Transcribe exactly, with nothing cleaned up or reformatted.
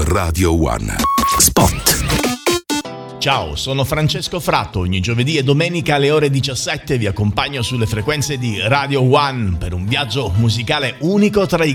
Radio One. Spot. Ciao, sono Francesco Fratto. Ogni giovedì e domenica alle ore diciassette vi accompagno sulle frequenze di Radio One per un viaggio musicale unico tra i